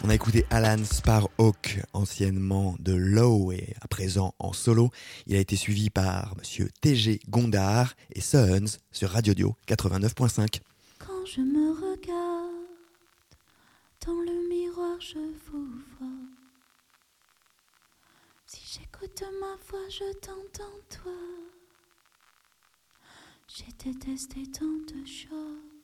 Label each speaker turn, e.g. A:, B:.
A: On a écouté Alan Sparhawk, anciennement de Low et à présent en solo. Il a été suivi par Monsieur TG Gondard et Sons sur Radio Dio 89.5.
B: Quand je me regarde dans le miroir, je vous vois. Si j'écoute ma voix, je t'entends toi. J'ai détesté tant de choses.